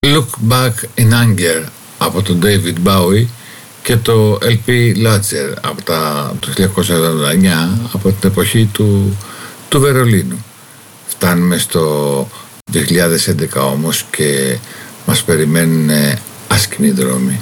Look Back in Anger από τον David Bowie και το LP Latcher από το 1989, από την εποχή του Βερολίνου. Φτάνουμε στο 2011 όμως και μας περιμένουν άσκημοι δρόμοι.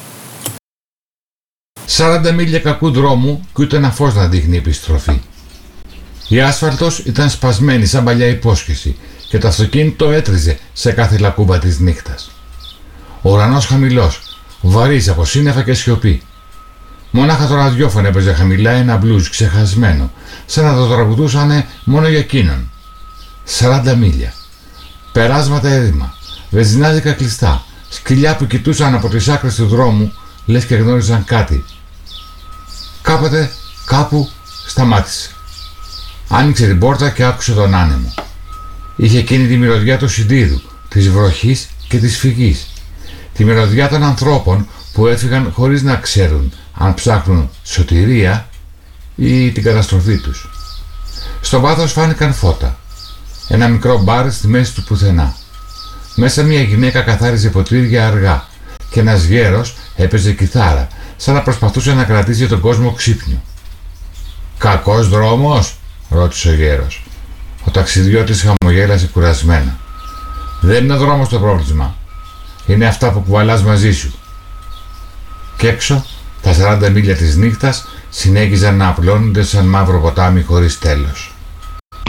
40 μίλια κακού δρόμου και ούτε ένα φως να δείχνει επιστροφή. Η άσφαλτος ήταν σπασμένη σαν παλιά υπόσχεση και το αυτοκίνητο έτριζε σε κάθε λακκούβα της νύχτας. Ο ουρανός χαμηλός, βαρύς από σύννεφα και σιωπή. Μόναχα το ραδιόφωνο έπαιζε χαμηλά ένα μπλουζ ξεχασμένο, σαν να το τραγουδούσανε μόνο για εκείνον. 40 μίλια. Περάσματα έρημα, βενζινάδικα κλειστά, σκυλιά που κοιτούσαν από τις άκρες του δρόμου, λες και γνώριζαν κάτι. Κάποτε, κάπου, σταμάτησε. Άνοιξε την πόρτα και άκουσε τον άνεμο. Είχε εκείνη τη μυρωδιά του σιδήρου, της βροχής και της φυγής. Τη μυρωδιά των ανθρώπων που έφυγαν χωρίς να ξέρουν αν ψάχνουν σωτηρία ή την καταστροφή τους. Στο βάθος φάνηκαν φώτα. Ένα μικρό μπαρ στη μέση του πουθενά. Μέσα μια γυναίκα καθάριζε ποτήρια αργά και ένας γέρος έπαιζε κιθάρα, σαν να προσπαθούσε να κρατήσει τον κόσμο ξύπνιο. «Κακός δρόμος?» ρώτησε ο γέρος. Ο ταξιδιώτης χαμογέλασε κουρασμένα. «Δεν είναι ο δρόμος το πρόβλημα. Είναι αυτά που κουβαλάς μαζί σου». Κι έξω, τα 40 μίλια της νύχτας συνέχιζαν να απλώνονται σαν μαύρο ποτάμι χωρίς τέλος.